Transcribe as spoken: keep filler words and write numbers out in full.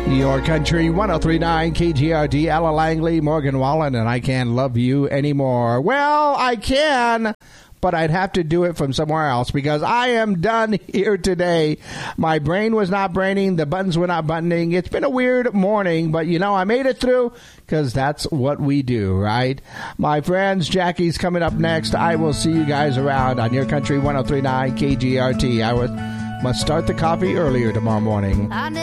Your Country one oh three point nine K G R D, Ella Langley, Morgan Wallen, and I Can't Love You Anymore. Well, I can, but I'd have to do it from somewhere else because I am done here today. My brain was not braining. The buttons were not buttoning. It's been a weird morning, but, you know, I made it through because that's what we do, right? My friends, Jackie's coming up next. I will see you guys around on Your Country one oh three point nine K G R T. I would, must start the coffee earlier tomorrow morning.